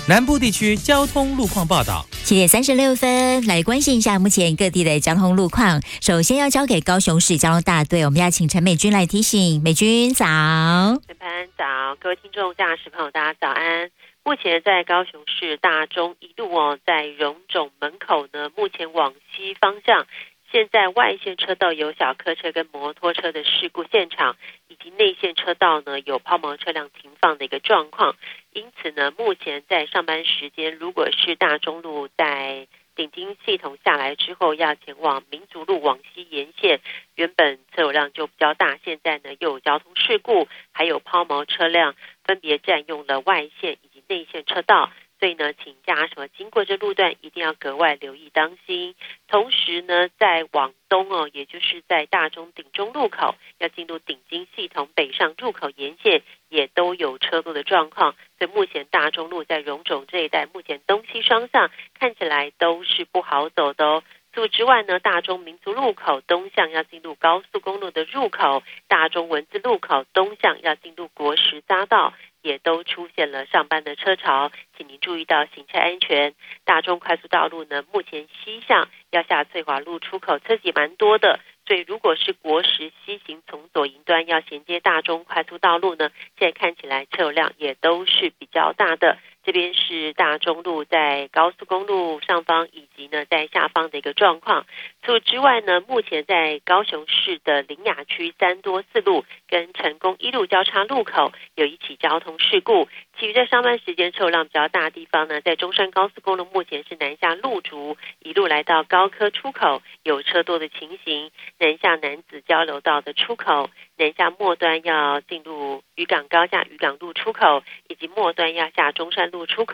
南部地区交通路况报道。 7:36，来关心一下目前各地的交通路况。首先要交给高雄市交通大队，我们要请陈美君来提醒。美君早。 晨盘早，各位听众、驾驶朋友，大家早安。目前在高雄市大中一路在荣总门口呢，目前往西方向，现在外线车道有小客车跟摩托车的事故现场，以及内线车道呢有抛锚车辆停放的一个状况。因此呢，目前在上班时间，如果是大中路在顶金系统下来之后，要前往民族路往西沿线，原本车流量就比较大，现在呢又有交通事故，还有抛锚车辆分别占用了外线以及内线车道，所以呢，请驾驶经过这路段一定要格外留意当心。同时呢，在往东也就是在大中顶中路口要进入顶金系统北上入口沿线，也都有车多的状况。所以目前大中路在荣总这一带，目前东西双向看起来都是不好走的哦。除此之外呢，大中民族路口东向要进入高速公路的入口，大中文字路口东向要进入国十匝道，也都出现了上班的车潮，请您注意到行车安全。大中快速道路呢，目前西向要下翠华路出口车子也蛮多的，所以如果是国十西行从左营端要衔接大中快速道路呢，现在看起来车流量也都是比较大的。这边是大中路在高速公路上方以及呢在下方的一个状况。除此之外呢，目前在高雄市的苓雅区三多四路跟成功一路交叉路口有一起交通事故。其余在上班时间车流量比较大的地方呢，在中山高速公路目前是南下路竹一路来到高科出口有车多的情形，南下南子交流道的出口，南下末端要进入渔港高架渔港路出口，以及末端要下中山路出口。